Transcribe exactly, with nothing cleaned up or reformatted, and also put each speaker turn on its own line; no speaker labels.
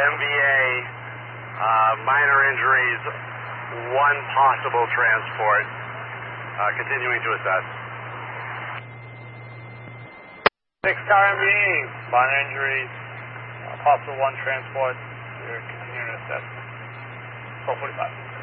M V A, uh, minor injuries, one possible transport, uh, continuing to assess.
Six Tower M V A, minor injuries, uh, possible one transport, we're continuing to assess. twelve forty-five.